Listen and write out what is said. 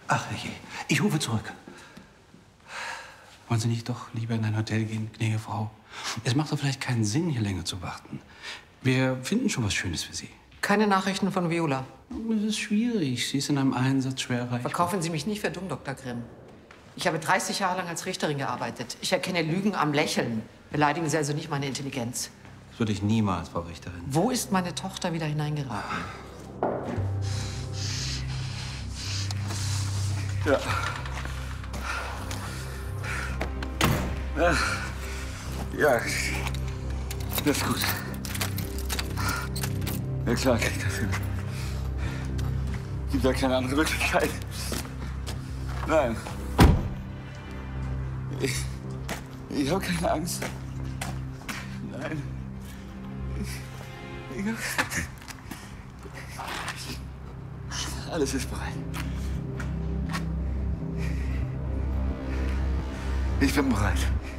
Ach herrje, ich rufe zurück. Wollen Sie nicht doch lieber in ein Hotel gehen, gnädige Frau? Es macht doch vielleicht keinen Sinn, hier länger zu warten. Wir finden schon was Schönes für Sie. Keine Nachrichten von Viola. Es ist schwierig. Sie ist in einem Einsatz schwer erreichbar. Verkaufen Sie mich nicht für dumm, Dr. Grimm. Ich habe 30 Jahre lang als Richterin gearbeitet. Ich erkenne Lügen am Lächeln. Beleidigen Sie also nicht meine Intelligenz. Das würde ich niemals, Frau Richterin. Wo ist meine Tochter wieder hineingeraten? Ja. Ja, das ist gut. Ja klar, kann ich das hin. Gibt ja keine andere Möglichkeit. Nein. Ich habe keine Angst. Nein. Alles ist bereit. Ich bin bereit.